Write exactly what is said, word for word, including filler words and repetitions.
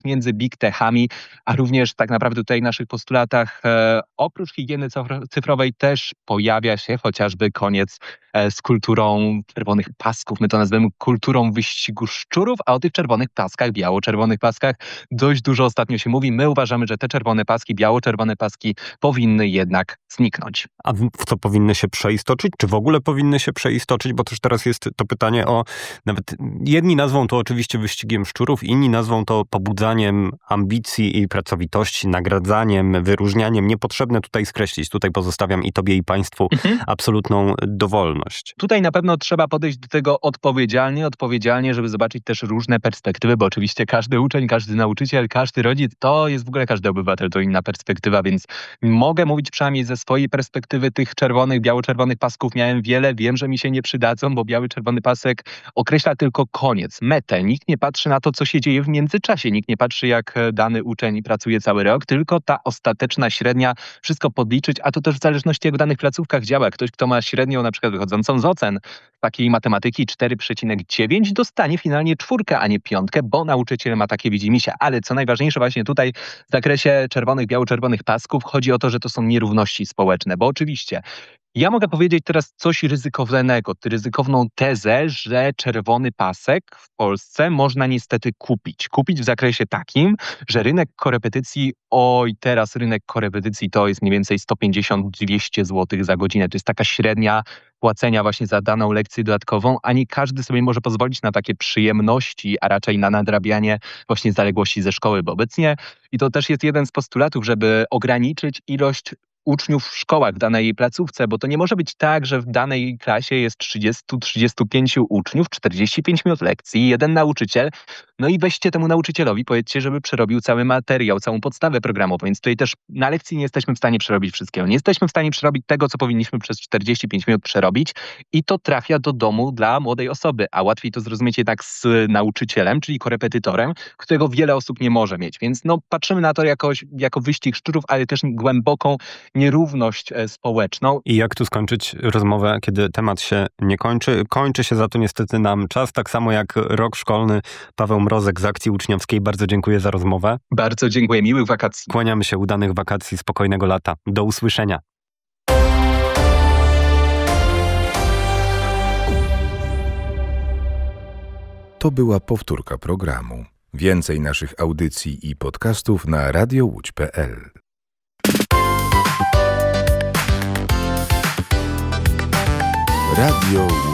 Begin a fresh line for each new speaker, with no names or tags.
między big techami, a również tak naprawdę tutaj w naszych postulatach e, oprócz higieny cyfrowej też pojawia się chociażby koniec e, z kulturą czerwonych pasków. My to nazywamy kulturą wyścigu szczurów, a o tych czerwonych paskach, biało-czerwonych paskach dość dużo ostatnio się mówi. My uważamy, że te czerwone paski, biało-czerwone paski powinny jednak zniknąć.
A w co powinny się przeistoczyć? Czy w ogóle powinny się przeistoczyć? Bo też teraz jest to pytanie o... Nawet jedni nazwą to oczywiście wyścigiem szczurów, inni nazwą to pobudzaniem ambicji i pracowitości, nagradzaniem, wyróżnianiem. Niepotrzebne tutaj skreślić. Tutaj pozostawiam i tobie, i państwu mhm. absolutną dowolność.
Tutaj na pewno trzeba podejść do tego odpowiedzialnie, odpowiedzialnie, żeby zobaczyć też różne perspektywy, bo oczywiście każdy uczeń, każdy nauczyciel, każdy rodzic, to jest w ogóle każdy obywatel, to inna perspektywa, więc mogę mówić przynajmniej ze swojej perspektywy tych czerwonych, biało-czerwonych pasków miałem wiele. Wiem, że mi się nie przydadzą, bo biały, czerwony pasek określa tylko koniec, metę. Nikt nie patrzy na to, co się dzieje w międzyczasie. Nikt nie patrzy, jak dany uczeń pracuje cały rok, tylko ta ostateczna średnia, wszystko podliczyć, a to też w zależności jak w danych placówkach działa. Ktoś, kto ma średnią na przykład wychodzącą z ocen takiej matematyki cztery przecinek dziewięć, dostanie finalnie czwórkę, a nie piątkę, bo nauczyciel ma takie widzimisię. Ale co najważniejsze właśnie tutaj w zakresie czerwonych, biało-czerwonych pasków chodzi o to, że to są nierówności społeczne, bo oczywiście ja mogę powiedzieć teraz coś ryzykownego, ryzykowną tezę, że czerwony pasek w Polsce można niestety kupić. Kupić w zakresie takim, że rynek korepetycji, oj teraz rynek korepetycji to jest mniej więcej sto pięćdziesiąt do dwustu złotych za godzinę. To jest taka średnia płacenia właśnie za daną lekcję dodatkową, a nie każdy sobie może pozwolić na takie przyjemności, a raczej na nadrabianie właśnie zaległości ze szkoły, bo obecnie, i to też jest jeden z postulatów, żeby ograniczyć ilość uczniów w szkołach w danej placówce, bo to nie może być tak, że w danej klasie jest trzydzieści do trzydziestu pięciu uczniów, czterdzieści pięć minut lekcji, jeden nauczyciel, no i weźcie temu nauczycielowi, powiedzcie, żeby przerobił cały materiał, całą podstawę programową, więc tutaj też na lekcji nie jesteśmy w stanie przerobić wszystkiego. Nie jesteśmy w stanie przerobić tego, co powinniśmy przez czterdzieści pięć minut przerobić i to trafia do domu dla młodej osoby, a łatwiej to zrozumieć jednak z nauczycielem, czyli korepetytorem, którego wiele osób nie może mieć, więc no patrzymy na to jakoś, jako wyścig szczurów, ale też głęboką nierówność społeczną.
I jak tu skończyć rozmowę, kiedy temat się nie kończy? Kończy się za to niestety nam czas, tak samo jak rok szkolny. Paweł Mrozek z Akcji Uczniowskiej. Bardzo dziękuję za rozmowę.
Bardzo dziękuję. Miłych wakacji.
Kłaniamy się, udanych wakacji, spokojnego lata. Do usłyszenia.
To była powtórka programu. Więcej naszych audycji i podcastów na radio łódź kropka pe el. Radio